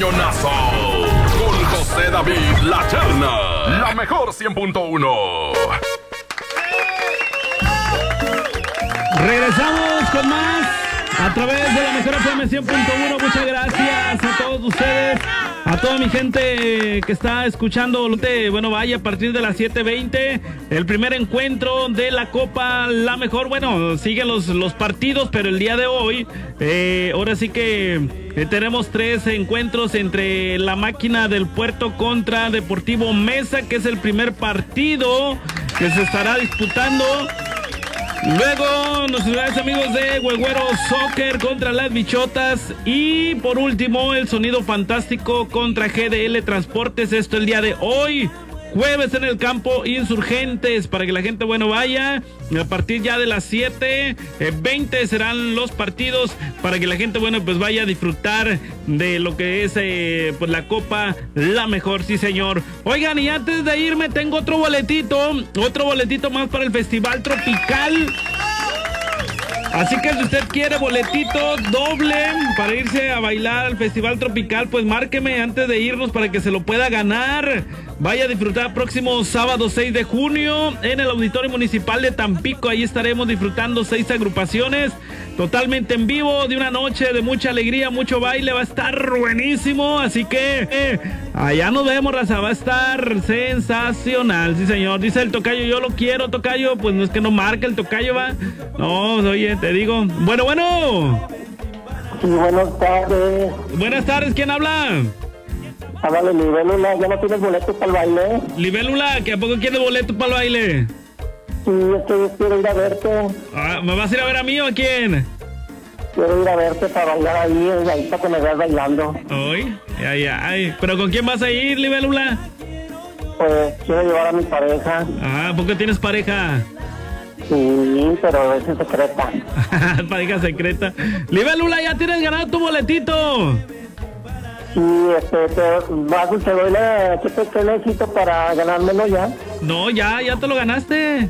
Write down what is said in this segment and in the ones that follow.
Cañonazo con José David La Cherna, la mejor 100.1. Regresamos con más a través de la mejor FM 100.1. Muchas gracias a todos ustedes, a toda mi gente que está escuchando. Bueno, vaya, a partir de las 7:20, el primer encuentro de la Copa La Mejor. Bueno, siguen los partidos, pero el día de hoy, ahora sí que tenemos 3 encuentros entre la Máquina del Puerto contra Deportivo Mesa, que es el primer partido que se estará disputando. Luego, nuestros grandes amigos de Huehuero Soccer contra las Bichotas. Y por último, el Sonido Fantástico contra GDL Transportes. Esto el día de hoy, jueves, en el campo Insurgentes, para que la gente, bueno, vaya. A partir ya de las 7:20 serán los partidos, para que la gente, bueno, pues vaya a disfrutar de lo que es pues la Copa La Mejor, sí señor. Oigan, y antes de irme tengo otro boletito más para el Festival Tropical. Así que si usted quiere boletito doble para irse a bailar al Festival Tropical, pues márqueme antes de irnos para que se lo pueda ganar. Vaya a disfrutar próximo sábado 6 de junio en el Auditorio Municipal de Tampico. Ahí estaremos disfrutando 6 agrupaciones totalmente en vivo, de una noche de mucha alegría, mucho baile. Va a estar buenísimo, así que allá nos vemos, raza. Va a estar sensacional, sí señor. Dice el tocayo, yo lo quiero, tocayo. Pues no es que no marca el tocayo, va. No, oye, te digo. Bueno. Sí, buenas tardes. Buenas tardes, ¿quién habla? Háblale, Libélula, ¿ya no tienes boletos para el baile? Libélula, ¿que a poco quieres boleto para el baile? Sí, es que yo quiero ir a verte. ¿Me vas a ir a ver a mí o a quién? Quiero ir a verte para bailar ahí para que me veas bailando. ¿Hoy? Ay. ¿Pero con quién vas a ir, Libélula? Pues quiero llevar a mi pareja. ¿A poco tienes pareja? Sí, pero es secreta. Pareja secreta. Libélula, ya tienes ganado tu boletito. Sí, te doy ¿qué necesito para ganármelo ya? No, ya te lo ganaste.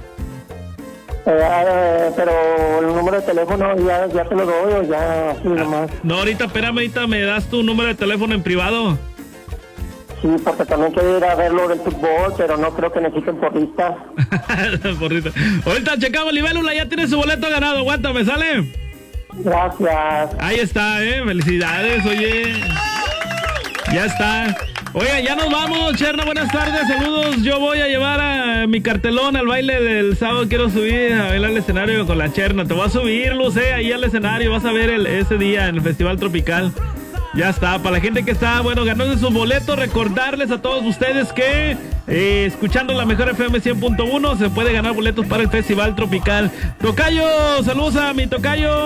Pero el número de teléfono ya te lo doy o ya así nomás. No, espérame, ahorita me das tu número de teléfono en privado. Sí, porque también quiero ir a ver lo del fútbol, pero no creo que necesiten porristas. Porrita. Ahorita checamos, Libélula, ya tienes su boleto ganado. Aguanta, ¿me sale? Gracias. Ahí está, felicidades, oye. Ya está. Oiga, ya nos vamos, Cherna, buenas tardes, saludos. Yo voy a llevar a mi cartelón al baile del sábado. Quiero subir a bailar al escenario con la Cherna. Te voy a subir, Luz, ahí al escenario. Vas a ver ese día en el Festival Tropical. Ya está, para la gente que está, bueno, ganándose sus boletos, recordarles a todos ustedes que escuchando la mejor FM 100.1 se puede ganar boletos para el Festival Tropical. Tocayo, saludos a mi tocayo.